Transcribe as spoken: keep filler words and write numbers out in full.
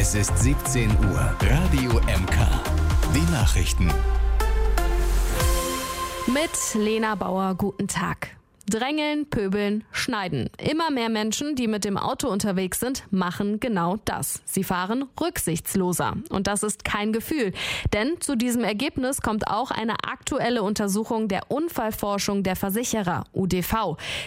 Es ist siebzehn Uhr. Radio M K. Die Nachrichten. Mit Lena Bauer, guten Tag. Drängeln, pöbeln, schneiden. Immer mehr Menschen, die mit dem Auto unterwegs sind, machen genau das. Sie fahren rücksichtsloser. Und das ist kein Gefühl. Denn zu diesem Ergebnis kommt auch eine aktuelle Untersuchung der Unfallforschung der Versicherer U D V.